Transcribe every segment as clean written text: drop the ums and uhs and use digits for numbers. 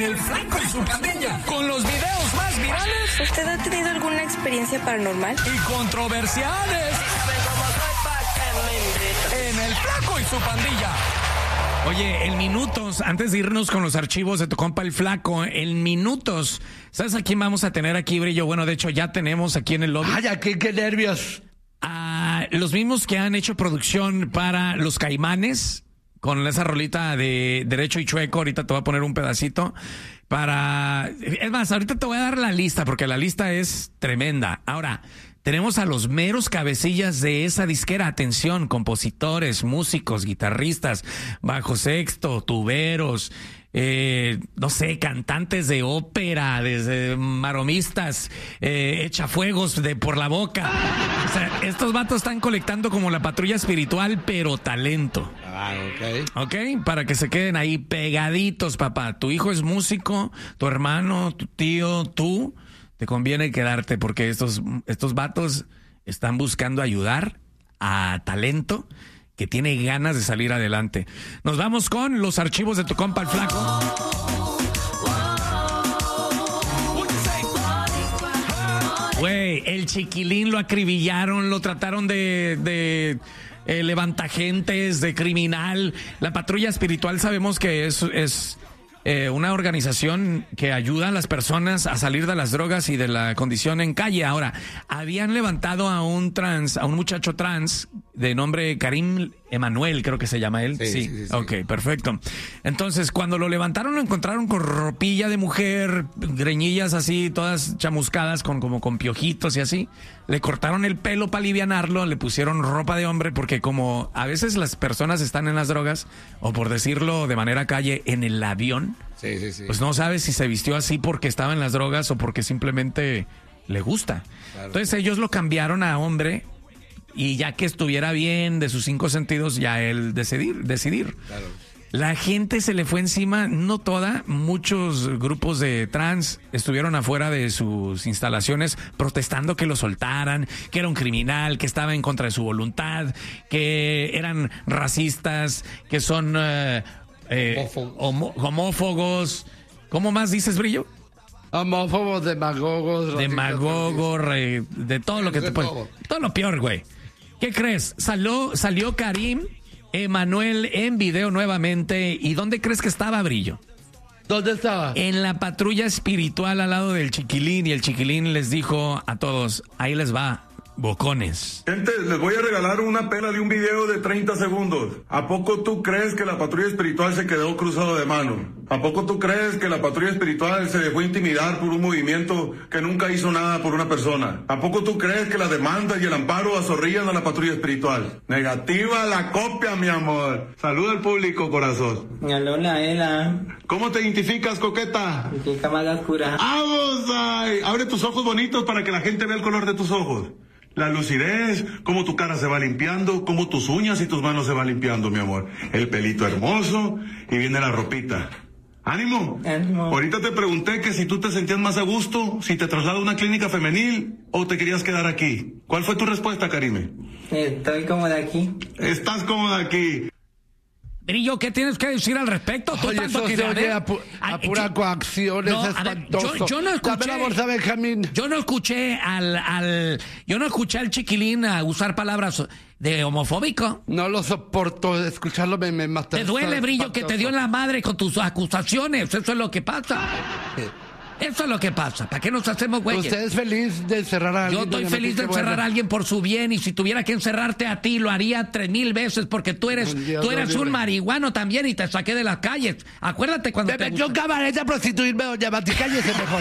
El Flaco y su pandilla, con los videos más virales. ¿Usted ha tenido alguna experiencia paranormal? Y controversiales. En El Flaco y su pandilla. Oye, en minutos, antes de irnos con los archivos de tu compa El Flaco, en minutos, ¿sabes a quién vamos a tener aquí, Brillo? Bueno, de hecho, ya tenemos aquí en el lobby. ¡Ay, aquí, qué nervios! A los mismos que han hecho producción para Los Caimanes, con esa rolita de Derecho y Chueco. Ahorita te voy a poner un pedacito para... Es más, ahorita te voy a dar la lista, porque la lista es tremenda. Ahora, tenemos a los meros cabecillas de esa disquera. Atención, compositores, músicos, guitarristas, bajo sexto, tuberos, no sé, cantantes de ópera, desde maromistas, echafuegos por la boca. O sea, estos vatos están colectando como la patrulla espiritual, pero talento. Ah, ok, para que se queden ahí pegaditos, papá. Tu hijo es músico, tu hermano, tu tío, tú, te conviene quedarte, porque estos vatos están buscando ayudar a talento que tiene ganas de salir adelante. Nos vamos con los archivos de tu compa El Flaco. Güey, el Chiquilín lo acribillaron, lo trataron de levantagentes, de criminal. La patrulla espiritual sabemos que es una organización que ayuda a las personas a salir de las drogas y de la condición en calle. Ahora, habían levantado a un muchacho trans de nombre Karim Emanuel, creo que se llama él. Sí. Ok, perfecto. Entonces, cuando lo levantaron, lo encontraron con ropilla de mujer, greñillas así, todas chamuscadas, como con piojitos y así. Le cortaron el pelo para alivianarlo, le pusieron ropa de hombre, porque como a veces las personas están en las drogas, o por decirlo de manera calle, en el avión, pues no sabes si se vistió así porque estaba en las drogas o porque simplemente le gusta. Claro. Entonces ellos lo cambiaron a hombre, y ya que estuviera bien de sus 5 sentidos, ya él decidir. Claro. La gente se le fue encima, no toda, muchos grupos de trans estuvieron afuera de sus instalaciones protestando que lo soltaran, que era un criminal, que estaba en contra de su voluntad, que eran racistas, que son homófobos. ¿Cómo más dices, Brillo? Homófobos, demagogos, de todo lo que te puede... Todo lo peor, güey. ¿Qué crees? Salió Karim Emanuel en video nuevamente. ¿Y dónde crees que estaba, Brillo? ¿Dónde estaba? En la patrulla espiritual al lado del Chiquilín. Y el Chiquilín les dijo a todos, ahí les va, bocones. Gente, les voy a regalar una pela de un video de 30 segundos. ¿A poco tú crees que la patrulla espiritual se quedó cruzado de mano? ¿A poco tú crees que la patrulla espiritual se dejó intimidar por un movimiento que nunca hizo nada por una persona? ¿A poco tú crees que la demanda y el amparo azorrillan a la patrulla espiritual? Negativa la copia, mi amor. Saluda al público, corazón. Hola, Ela. ¿Cómo te identificas, coqueta? ¿Qué cámara oscura? ¡Vamos, ay! Abre tus ojos bonitos para que la gente vea el color de tus ojos. La lucidez, cómo tu cara se va limpiando, cómo tus uñas y tus manos se van limpiando, mi amor. El pelito hermoso y viene la ropita. ¡Ánimo! Ánimo. Ahorita te pregunté que si tú te sentías más a gusto, si te traslado a una clínica femenil o te querías quedar aquí. ¿Cuál fue tu respuesta, Karime? Estoy cómoda aquí. Estás cómoda aquí. Brillo, ¿qué tienes que decir al respecto? Oye, eso se oye a pura coacción, es espantoso. Yo no escuché... Dame la bolsa, Benjamín. Yo no escuché al Chiquilín a usar palabras de homofóbico. No lo soporto, escucharlo me mata. ¿Te duele, Brillo, que te dio en la madre con tus acusaciones? Eso es lo que pasa. Eso es lo que pasa. ¿Para qué nos hacemos güeyes? ¿Usted es feliz de encerrar a alguien? Yo estoy feliz de encerrar a alguien por su bien, y si tuviera que encerrarte a ti, lo haría 3,000 veces, porque tú eres un marihuano también, y te saqué de las calles. Acuérdate cuando me metió un cabaret a prostituirme, doña Mati, cállese mejor.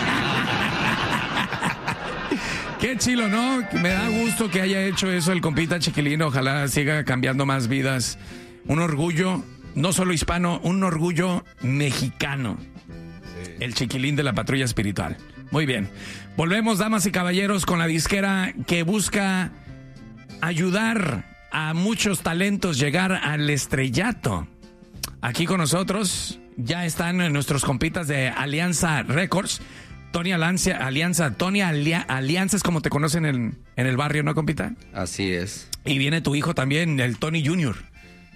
Qué chilo, ¿no? Me da gusto que haya hecho eso el compita Chiquilín. Ojalá siga cambiando más vidas. Un orgullo, no solo hispano, un orgullo mexicano. El Chiquilín de la patrulla espiritual. Muy bien. Volvemos, damas y caballeros, con la disquera que busca ayudar a muchos talentos llegar al estrellato. Aquí con nosotros ya están nuestros compitas de Alianza Records. Tony Alianza es como te conocen en el barrio, ¿no, compita? Así es. Y viene tu hijo también, el Tony Junior.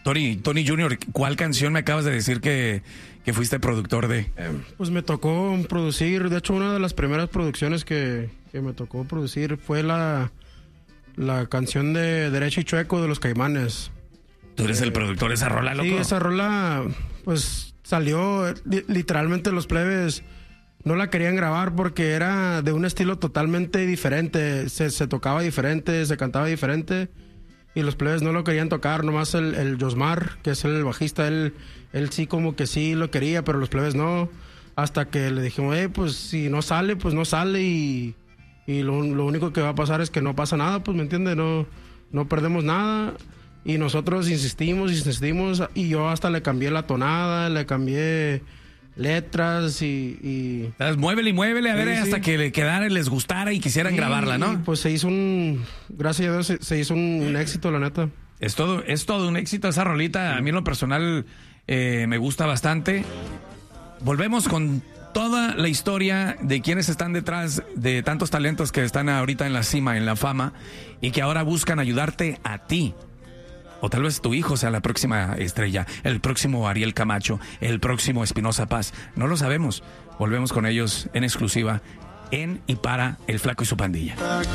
Tony Jr., ¿cuál canción me acabas de decir que fuiste productor de? Pues me tocó producir, de hecho una de las primeras producciones que me tocó producir fue la canción de Derecho y Chueco de los Caimanes. ¿Tú eres el productor de esa rola, loco? Sí, esa rola pues salió, literalmente los plebes no la querían grabar porque era de un estilo totalmente diferente, se tocaba diferente, se cantaba diferente y los plebes no lo querían tocar, nomás el Josmar, que es el bajista, él sí como que sí lo quería, pero los plebes no, hasta que le dijimos, pues si no sale, pues no sale y lo único que va a pasar es que no pasa nada, pues me entiendes, no perdemos nada. Y nosotros insistimos y yo hasta le cambié la tonada, le cambié letras y... Muévele y muévele, a ver, hasta que le quedara, les gustara y quisieran grabarla, ¿no? Pues se hizo gracias a Dios, se hizo un éxito, la neta. Es todo un éxito esa rolita. A mí en lo personal me gusta bastante. Volvemos con toda la historia de quienes están detrás de tantos talentos que están ahorita en la cima, en la fama, y que ahora buscan ayudarte a ti. O tal vez tu hijo sea la próxima estrella, el próximo Ariel Camacho, el próximo Espinosa Paz. No lo sabemos. Volvemos con ellos en exclusiva en y para El Flaco y su Pandilla.